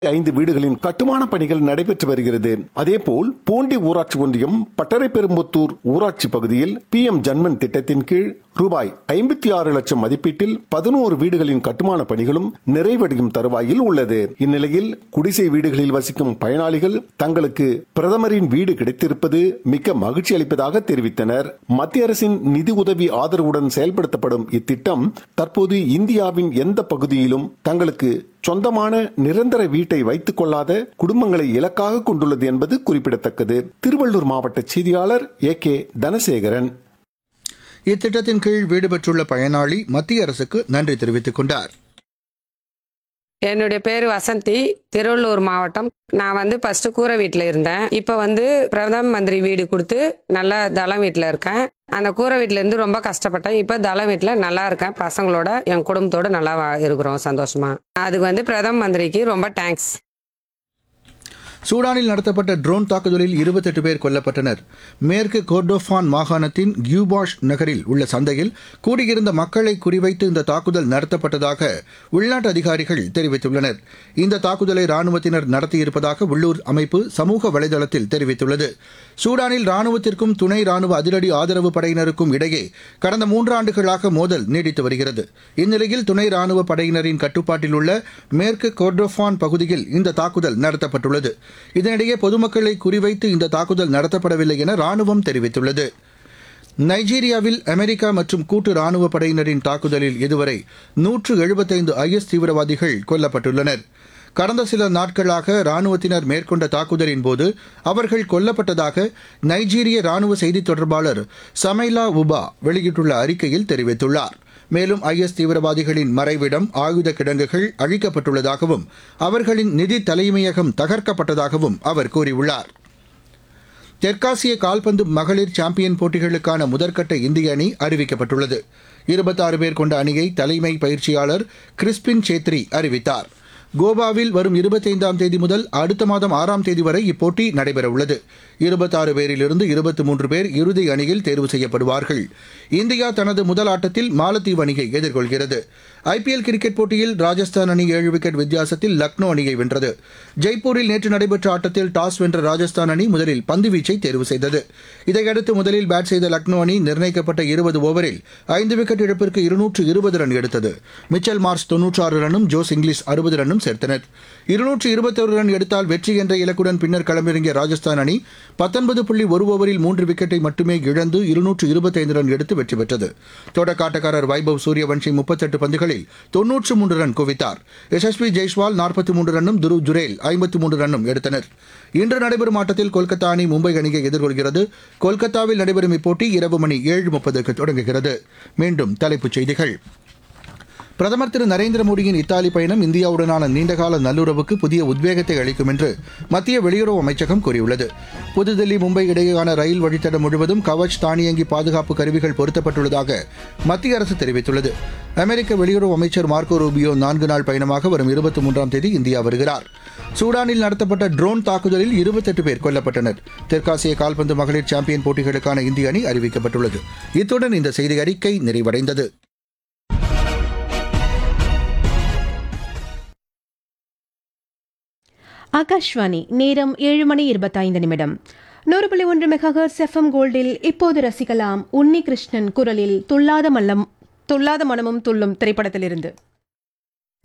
5 வீடுகளின் கட்டுமான பணிகள் நடைபெற்று வருகிறது. அதேபோல் பூண்டி ஊராட்சி ஒன்றியம் பட்டரைப்பெரும்புத்தூர் ஊராட்சி பகுதியில் PM ஜன்மன் திட்டத்தின் கீழ் ரூபாய் 56 லட்சம் மதிப்பீட்டில் 11 வீடுகளின் கட்டுமான பணிகளும் நிறைவடையும் தருவாயில் உள்ளது. இந்நிலையில் குடிசை வீடுகளில் வசிக்கும் பயனாளிகள் தங்களுக்கு பிரதமரின் வீடு கிடைத்திருப்பது மிக்க மகிழ்ச்சி அளிப்பதாக தெரிவித்தனர். மத்திய அரசின் நிதி உதவி ஆதரவுடன் செயல்படுத்தப்படும் இத்திட்டம் தற்போது இந்தியாவின் எந்த பகுதியிலும் தங்களுக்கு சொந்தமான நிரந்தர வீட்டை வைத்துக் கொள்ளாத குடும்பங்களை இலக்காக கொண்டுள்ளது என்பது குறிப்பிடத்தக்கது. திருவள்ளூர் மாவட்ட செய்தியாளர் AK தனசேகரன். இத்திட்டத்தின் கீழ் வீடு பெற்றுள்ள பயனாளி மத்திய அரசுக்கு நன்றி தெரிவித்துக் கொண்டார். என்னுடைய பேர் வசந்தி, திருவள்ளூர் மாவட்டம். நான் ஃபர்ஸ்ட் கூரை வீட்டில் இருந்தேன். இப்போ பிரதம மந்திரி வீடு கொடுத்து நல்ல தளம் வீட்டில் இருக்கேன். அந்த கூரை வீட்டிலேருந்து ரொம்ப கஷ்டப்பட்டேன். இப்போ தளம் வீட்டில் நல்லா இருக்கேன். பசங்களோட என் குடும்பத்தோட நல்லா இருக்கிறோம் சந்தோஷமா. அதுக்கு பிரதம மந்திரிக்கு ரொம்ப தேங்க்ஸ். சூடானில் நடத்தப்பட்ட ட்ரோன் தாக்குதலில் 28 பேர் கொல்லப்பட்டனர். மேற்கு கோர்டோஃபான் மாகாணத்தின் கியூபாஷ் நகரில் உள்ள சந்தையில் கூடியிருந்த மக்களை குறிவைத்து இந்த தாக்குதல் நடத்தப்பட்டதாக உள்நாட்டு அதிகாரிகள் தெரிவித்துள்ளனர். இந்த தாக்குதலை ராணுவத்தினர் நடத்தியிருப்பதாக உள்ளூர் அமைப்பு சமூக வலைதளத்தில் தெரிவித்துள்ளது. சூடானில் ராணுவத்திற்கும் துணை ராணுவ அதிரடி ஆதரவு படையினருக்கும் இடையே கடந்த 3 ஆண்டுகளாக மோதல் நீடித்து வருகிறது. இந்நிலையில் துணை ராணுவ படையினரின் கட்டுப்பாட்டில் உள்ள மேற்கு கோர்டோஃபான் பகுதியில் இந்த தாக்குதல் நடத்தப்பட்டுள்ளது. இதனிடையே பொதுமக்களை குறிவைத்து இந்த தாக்குதல் நடத்தப்படவில்லை என ராணுவம் தெரிவித்துள்ளது. நைஜீரியாவில் அமெரிக்கா மற்றும் கூட்டு ராணுவ படையினரின் தாக்குதலில் இதுவரை 175 IS தீவிரவாதிகள் கொல்லப்பட்டுள்ளனர். கடந்த சில நாட்களாக ராணுவத்தினர் மேற்கொண்ட தாக்குதலின் போது அவர்கள் கொல்லப்பட்டதாக நைஜீரிய ராணுவ செய்தித் தொடர்பாளர் சமைலா உபா வெளியிட்டுள்ள அறிக்கையில் தெரிவித்துள்ளார். மேலும் IS தீவிரவாதிகளின் மறைவிடம், ஆயுத கிடங்குகள் அழிக்கப்பட்டுள்ளதாகவும் அவர்களின் நிதி தலைமையகம் தகர்க்கப்பட்டதாகவும் அவர் கூறியுள்ளார். தெற்காசிய கால்பந்து மகளிர் சாம்பியன் போட்டிகளுக்கான முதற்கட்ட இந்திய அணி அறிவிக்கப்பட்டுள்ளது. 26 பேர் கொண்ட அணியை தலைமை பயிற்சியாளர் கிறிஸ்பின் சேத்ரி அறிவித்தார். கோவாவில் வரும் 25ஆம் தேதி முதல் அடுத்த மாதம் 6ஆம் தேதி வரை இப்போட்டி நடைபெறவுள்ளது. 26 பேரிலிருந்து 23 பேர் இறுதி அணியில் தேர்வு செய்யப்படுவார்கள். இந்தியா தனது முதல் ஆட்டத்தில் மாலத்தீவு அணியை எதிர்கொள்கிறது. IPL கிரிக்கெட் போட்டியில் ராஜஸ்தான் அணி 7 விக்கெட் வித்தியாசத்தில் லக்னோ அணியை வென்றது. ஜெய்ப்பூரில் நேற்று நடைபெற்ற ஆட்டத்தில் டாஸ் வென்ற ராஜஸ்தான் அணி முதலில் பந்துவீச்சை தேர்வு செய்தது. இதையடுத்து முதலில் பேட் செய்த லக்னோ அணி நிர்ணயிக்கப்பட்ட 20 ஓவரில் 5 விக்கெட் இழப்பிற்கு 220 ரன் எடுத்தது. மிச்சல் மார்ஸ் 96 ரன்னும் ஜோஸ் இங்கிலீஷ் 60 ரன்னும் சேர்த்தனர். 221 ரன் எடுத்தால் வெற்றி என்ற இலக்குடன் பின்னர் களமிறங்கிய ராஜஸ்தான் அணி 19.1 ஓவரில் 3 விக்கெட்டை மட்டுமே இழந்து 225 ரன் எடுத்து வெற்றி பெற்றது. தொடக்காட்டக்காரர் வைபவ் சூரியவன்ஷி 38 பந்துகளில் 93 ரன் குவித்தார். யசஸ்வி ஜெய்ஸ்வால் 43 ரன்னும் துருவ் ஜுரேல் 53 ரன்னும் எடுத்தனர். இன்று நடைபெறும் ஆட்டத்தில் கொல்கத்தா அணி மும்பை அணியை எதிர்கொள்கிறது. கொல்கத்தாவில் நடைபெறும் இப்போட்டி இரவு மணி 7:30க்கு தொடங்குகிறது. மீண்டும் தலைப்புச் செய்திகள். பிரதமர் திரு நரேந்திர மோடியின் இத்தாலி பயணம் இந்தியாவுடனான நீண்டகால நல்லுறவுக்கு புதிய உத்வேகத்தை அளிக்கும் என்று மத்திய வெளியுறவு அமைச்சகம் கூறியுள்ளது. புதுதில்லி மும்பை இடையேயான ரயில் வழித்தடம் முழுவதும் கவச் தானியங்கி பாதுகாப்பு கருவிகள் பொருத்தப்பட்டுள்ளதாக மத்திய அரசு தெரிவித்துள்ளது. அமெரிக்க வெளியுறவு அமைச்சர் மார்க்கோ ரூபியோ 4 நாள் பயணமாக வரும் 23ஆம் தேதி இந்தியா வருகிறார். சூடானில் நடத்தப்பட்ட ட்ரோன் தாக்குதலில் 28 பேர் கொல்லப்பட்டனர். தெற்காசிய கால்பந்து மகளிர் சாம்பியன் போட்டிகளுக்கான இந்திய அணி அறிவிக்கப்பட்டுள்ளது. இத்துடன் இந்த செய்தி அறிக்கை நிறைவடைந்தது. ஆகாஷ்வாணி நேரம் 7:25. 100.1 மெகாஹெர்ட்ஸ் FM கோல்டில் இப்போது ரசிக்கலாம் உன்னி கிருஷ்ணன் குரலில் துள்ளாத மனமும் துள்ளும் திரைப்படத்திலிருந்து.